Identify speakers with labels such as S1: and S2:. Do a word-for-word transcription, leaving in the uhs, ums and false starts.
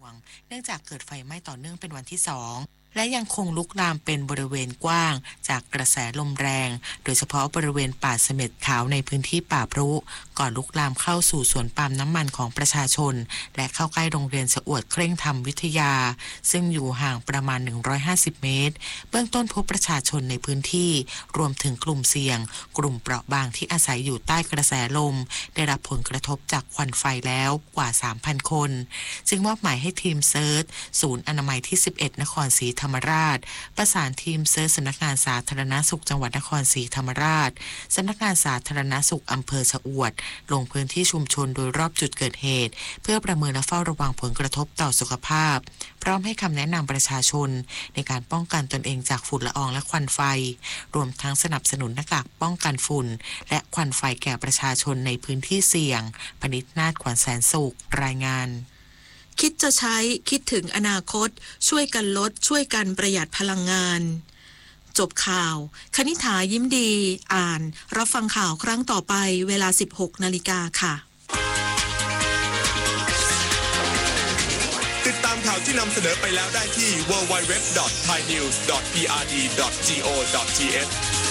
S1: เนื่องจากเกิดไฟไหม้ต่อเนื่องเป็นวันที่สองและยังคงลุกลามเป็นบริเวณกว้างจากกระแสลมแรงโดยเฉพาะบริเวณป่าเสม็ดขาวในพื้นที่ป่าพรุก่อนลุกลามเข้าสู่สวนปาล์มน้ำมันของประชาชนและเข้าใกล้โรงเรียนสะอวดเคร่งธรรมวิทยาซึ่งอยู่ห่างประมาณหนึ่งร้อยห้าสิบเมตรเบื้องต้นพบประชาชนในพื้นที่รวมถึงกลุ่มเสี่ยงกลุ่มเปราะบางที่อาศัยอยู่ใต้กระแสลมได้รับผลกระทบจากควันไฟแล้วกว่า สามพัน คนจึงมอบหมายให้ทีมเซิร์ชศูนย์อนามัยที่สิบเอ็ดนครศรีธรรมราชประสานทีมเซิร์ชสำนักงานสาธารณสุขจังหวัดนครศรีธรรมราชสำนักงานสาธารณสุขอำเภอชะอวดลงพื้นที่ชุมชนโดยรอบจุดเกิดเหตุเพื่อประเมินและเฝ้าระวังผลกระทบต่อสุขภาพพร้อมให้คำแนะนำประชาชนในการป้องกันตนเองจากฝุ่นละอองและควันไฟรวมทั้งสนับสนุนหน้ากากป้องกันฝุ่นและควันไฟแก่ประชาชนในพื้นที่เสี่ยงพนิษฐ์นาฏขวัญแสนสุขรายงาน
S2: คิดจะใช้คิดถึงอนาคตช่วยกันลดช่วยกันประหยัดพลังงานจบข่าวคณิษฐายิ้มดีอ่านรับฟังข่าวครั้งต่อไปเวลา สิบหกนาฬิกา นค่ะ
S3: ติดตามข่าวที่นำเสนอไปแล้วได้ที่ ดับเบิลยู ดับเบิลยู ดับเบิลยู ดอท ไทยนิวส์ ดอท พี อาร์ ดี ดอท จี โอ ดอท ที เอช